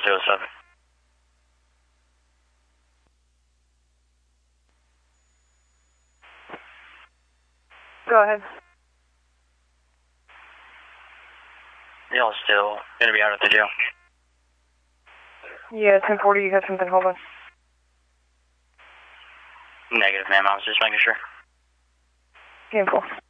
1007. Go ahead. Y'all still gonna be out at the jail? Yeah, 1040, you have something, hold on. Negative, ma'am. I was just making sure. 10-4.